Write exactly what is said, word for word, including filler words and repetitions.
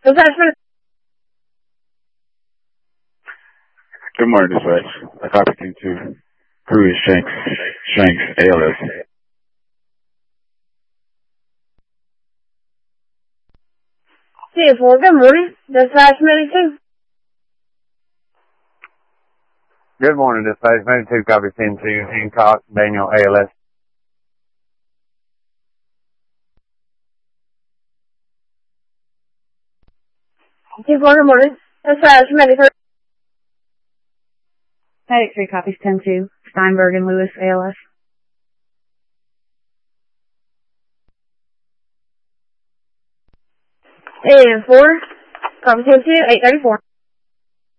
Dispatch medical. Good morning, dispatch. I copy team two. Crew is Shanks. Shanks, A L S. C four, good morning. Dispatch medical two. Good morning, dispatch. Medical two, copy ten two. Hancock, Daniel, A L S. C four, good morning. Dispatch medical. Medic three copies ten two. Steinberg and Lewis, A L S. And four, copy ten two, eight thirty-four.